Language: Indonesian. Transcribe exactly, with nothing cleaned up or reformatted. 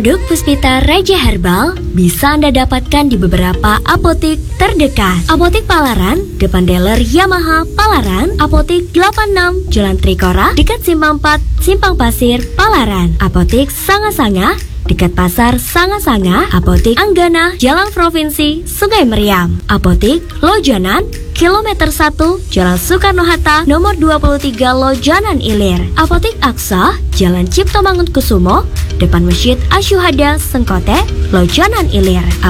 Produk Puspita Raja Herbal bisa Anda dapatkan di beberapa apotek terdekat. Apotek Palaran, depan dealer Yamaha Palaran. Apotek delapan puluh enam, Jalan Trikora, dekat Simpang empat, Simpang Pasir, Palaran. Apotek Sanga-Sanga, dekat Pasar Sanga-Sanga. Apotek Anggana, Jalan Provinsi, Sungai Meriam. Apotek Lojanan, Kilometer satu, Jalan Soekarno-Hatta, nomor dua puluh tiga, Lojanan Ilir. Apotek Aksa, Jalan Cipto Mangunkusumo, depan Masjid Asyuhada Sengkote, Lojanan Ilir.